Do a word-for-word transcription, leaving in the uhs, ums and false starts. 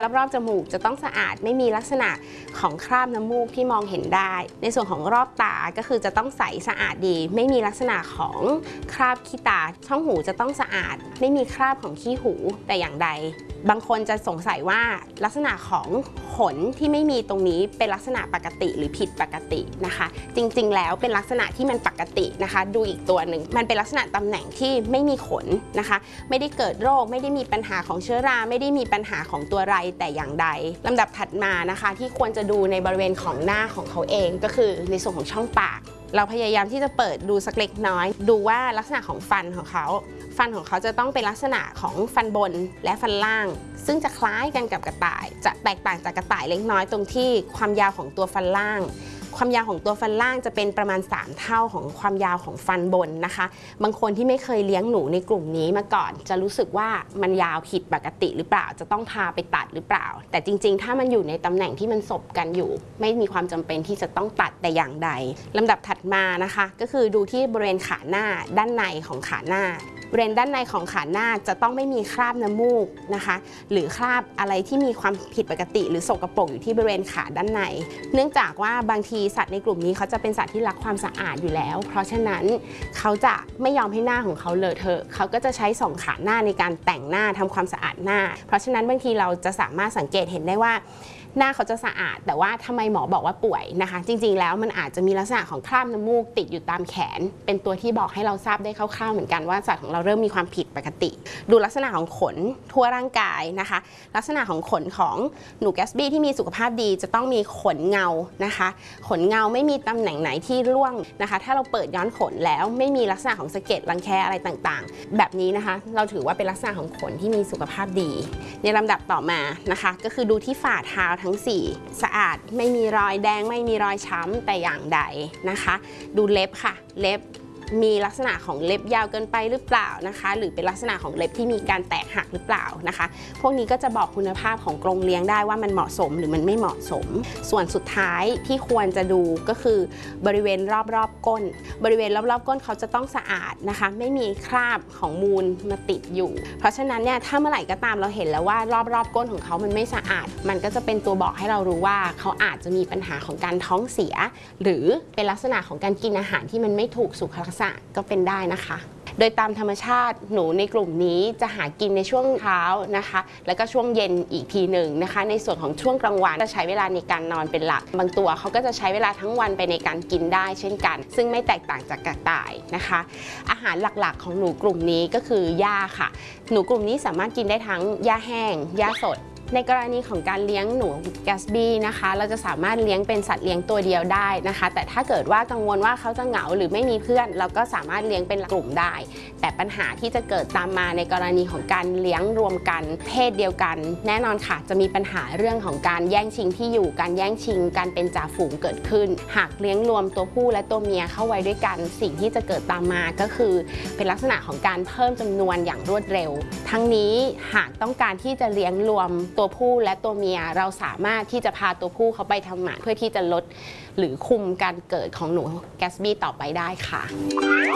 รอบๆจมูกจะต้องสะอาดไม่มีลักษณะของคราบน้ำมูกที่มองเห็นได้ในส่วนของรอบตาก็คือจะต้องใสสะอาดดีไม่มีลักษณะของคราบขี้ตาช่องหูจะต้องสะอาดไม่มีคราบของขี้หูแต่อย่างใดบางคนจะสงสัยว่าลักษณะของขนที่ไม่มีตรงนี้เป็นลักษณะปกติหรือผิดปกตินะคะจริงๆแล้วเป็นลักษณะที่มันปกตินะคะดูอีกตัวหนึ่งมันเป็นลักษณะตำแหน่งที่ไม่มีขนนะคะไม่ได้เกิดโรคไม่ได้มีปัญหาของเชื้อราไม่ได้มีปัญหาของตัวไรแต่อย่างใดลำดับถัดมานะคะที่ควรจะดูในบริเวณของหน้าของเขาเองก็คือในส่วนของช่องปากเราพยายามที่จะเปิดดูสักเล็กน้อยดูว่าลักษณะของฟันของเขาฟันของเขาจะต้องเป็นลักษณะของฟันบนและฟันล่างซึ่งจะคล้ายกันกับกระต่ายจะแตกต่างจากกระต่ายเล็กน้อยตรงที่ความยาวของตัวฟันล่างความยาวของตัวฟันล่างจะเป็นประมาณสามเท่าของความยาวของฟันบนนะคะบางคนที่ไม่เคยเลี้ยงหนูในกลุ่มนี้มาก่อนจะรู้สึกว่ามันยาวผิดปกติหรือเปล่าจะต้องพาไปตัดหรือเปล่าแต่จริงๆถ้ามันอยู่ในตำแหน่งที่มันสบกันอยู่ไม่มีความจำเป็นที่จะต้องตัดแต่อย่างใดลำดับถัดมานะคะก็คือดูที่บริเวณขาหน้าด้านในของขาหน้าบริเวณด้านในของขาหน้าจะต้องไม่มีคราบน้ำมูกนะคะหรือคราบอะไรที่มีความผิดปกติหรือสกปรกอยู่ที่บริเวณขาด้านในเนื่องจากว่าบางทีสัตว์ในกลุ่มนี้เขาจะเป็นสัตว์ที่รักความสะอาดอยู่แล้วเพราะฉะนั้นเขาจะไม่ยอมให้หน้าของเขาเลอะเทอะเขาก็จะใช้สองขาหน้าในการแต่งหน้าทำความสะอาดหน้าเพราะฉะนั้นบางทีเราจะสามารถสังเกตเห็นได้ว่าหน้าเขาจะสะอาดแต่ว่าทำไมหมอบอกว่าป่วยนะคะจริงๆแล้วมันอาจจะมีลักษณะของคราบน้ำมูกติดอยู่ตามแขนเป็นตัวที่บอกให้เราทราบได้คร่าวๆเหมือนกันว่าสัตว์ของเราเริ่มมีความผิดปกติดูลักษณะของขนทั่วร่างกายนะคะลักษณะของขนของหนูแกสบี้ที่มีสุขภาพดีจะต้องมีขนเงานะคะขนเงาไม่มีตำแหน่งไหนที่ร่วงนะคะถ้าเราเปิดย้อนขนแล้วไม่มีลักษณะของสะเก็ดรังแคอะไรต่างๆแบบนี้นะคะเราถือว่าเป็นลักษณะของขนที่มีสุขภาพดีในลำดับต่อมานะคะก็คือดูที่ฝ่าเท้าทั้งสี่สะอาดไม่มีรอยแดงไม่มีรอยช้ำแต่อย่างใดนะคะดูเล็บค่ะเล็บมีลักษณะของเล็บยาวเกินไปหรือเปล่านะคะหรือเป็นลักษณะของเล็บที่มีการแตกหักหรือเปล่านะคะพวกนี้ก็จะบอกคุณภาพของกรงเลี้ยงได้ว่ามันเหมาะสมหรือมันไม่เหมาะสมส่วนสุดท้ายที่ควรจะดูก็คือบริเวณรอบๆก้นบริเวณรอบๆก้นเขาจะต้องสะอาดนะคะไม่มีคราบของมูลมาติดอยู่เพราะฉะนั้นเนี่ยถ้าเมื่อไหร่ก็ตามเราเห็นแล้วว่ารอบๆก้นของเขามันไม่สะอาดมันก็จะเป็นตัวบอกให้เรารู้ว่าเขาอาจจะมีปัญหาของการท้องเสียหรือเป็นลักษณะของการกินอาหารที่มันไม่ถูกสุขลักษณะก็เป็นได้นะคะโดยตามธรรมชาติหนูในกลุ่มนี้จะหากินในช่วงเช้านะคะแล้วก็ช่วงเย็นอีกทีหนึ่งนะคะในส่วนของช่วงกลางวันจะใช้เวลาในการนอนเป็นหลักบางตัวเขาก็จะใช้เวลาทั้งวันไปในการกินได้เช่นกันซึ่งไม่แตกต่างจากกระต่ายนะคะอาหารหลักๆของหนูกลุ่มนี้ก็คือหญ้าค่ะหนูกลุ่มนี้สามารถกินได้ทั้งหญ้าแห้งหญ้าสดในกรณีของการเลี้ยงหนูแกสบี้นะคะเราจะสามารถเลี้ยงเป็นสัตว์เลี้ยงตัวเดียวได้นะคะแต่ถ้าเกิดว่ากังวลว่าเขาจะเหงาหรือไม่มีเพื่อนเราก็สามารถเลี้ยงเป็นกลุ่มได้แต่ปัญหาที่จะเกิดตามมาในกรณีของการเลี้ยงรวมกันเพศเดียวกันแน่นอนค่ะจะมีปัญหาเรื่องของการแย่งชิงที่อยู่การแย่งชิงการเป็นจ่าฝูงเกิดขึ้นหากเลี้ยงรวมตัวผู้และตัวเมียเข้าไว้ด้วยกันสิ่งที่จะเกิดตามมาก็คือเป็นลักษณะของการเพิ่มจำนวนอย่างรวดเร็วทั้งนี้หากต้องการที่จะเลี้ยงรวมตัวผู้และตัวเมียเราสามารถที่จะพาตัวผู้เขาไปทำหมันเพื่อที่จะลดหรือคุมการเกิดของหนูแกสบี้ต่อไปได้ค่ะ